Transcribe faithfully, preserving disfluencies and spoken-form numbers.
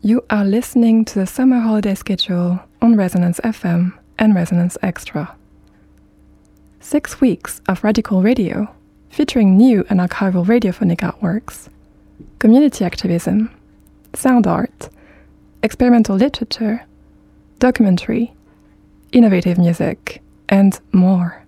You are listening to the summer holiday schedule on Resonance F M and Resonance Extra. Six weeks of radical radio, featuring new and archival radiophonic artworks, community activism, sound art, experimental literature, documentary, innovative music, and more.